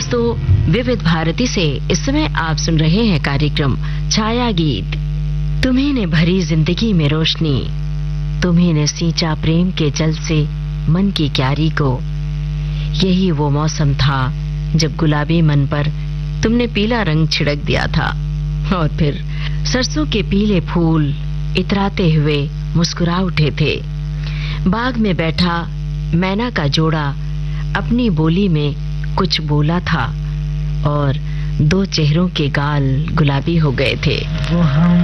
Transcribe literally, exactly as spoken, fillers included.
दोस्तों, विविध भारती से इस समय आप सुन रहे हैं कार्यक्रम छाया गीत। तुम्ही ने भरी जिंदगी में रोशनी, तुम्ही ने सींचा प्रेम के जल से मन की क्यारी को। यही वो मौसम था जब गुलाबी मन पर तुमने पीला रंग छिड़क दिया था और फिर सरसों के पीले फूल इतराते हुए मुस्कुरा उठे थे। बाग में बैठा मैना का जोड़ा अपनी बोली में कुछ बोला था और दो चेहरों के गाल गुलाबी हो गए थे। वो हम